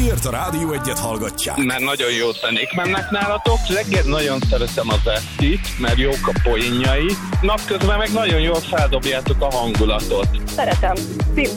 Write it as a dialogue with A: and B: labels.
A: Miért a Rádió Egyet hallgatják?
B: Mert nagyon jó zenék mennek nálatok. Reggel nagyon szeretem az Estit, mert jók a poénjai. Napközben meg nagyon jól feldobjátok a hangulatot.
C: Szeretem.